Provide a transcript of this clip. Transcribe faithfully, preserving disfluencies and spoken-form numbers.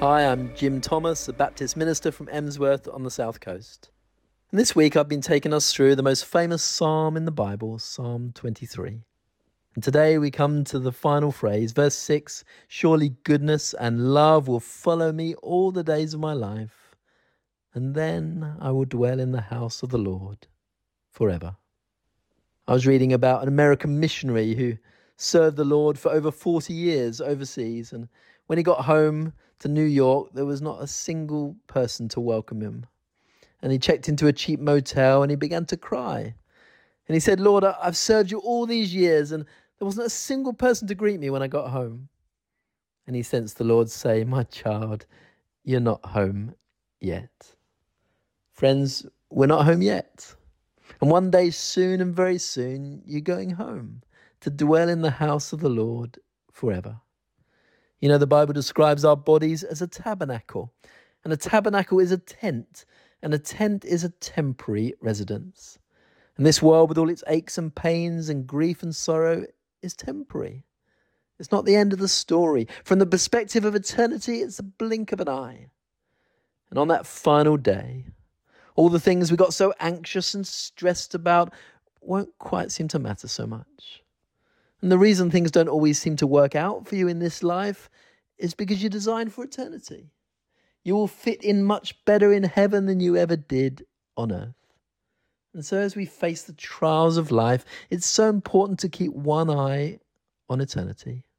Hi, I'm Jim Thomas, a Baptist minister from Emsworth on the South Coast. And this week I've been taking us through the most famous psalm in the Bible, Psalm twenty-three. And today we come to the final phrase, verse six, "Surely goodness and love will follow me all the days of my life, and then I will dwell in the house of the Lord forever." I was reading about an American missionary who served the Lord for over forty years overseas, and when he got home to New York, there was not a single person to welcome him. And he checked into a cheap motel and he began to cry. And he said, "Lord, I- I've served you all these years and there wasn't a single person to greet me when I got home." And he sensed the Lord say, "My child, you're not home yet." Friends, we're not home yet. And one day soon and very soon, you're going home to dwell in the house of the Lord forever. You know, the Bible describes our bodies as a tabernacle, and a tabernacle is a tent, and a tent is a temporary residence. And this world, with all its aches and pains and grief and sorrow, is temporary. It's not the end of the story. From the perspective of eternity, it's a blink of an eye. And on that final day, all the things we got so anxious and stressed about won't quite seem to matter so much. And the reason things don't always seem to work out for you in this life is because you're designed for eternity. You will fit in much better in heaven than you ever did on earth. And so as we face the trials of life, it's so important to keep one eye on eternity.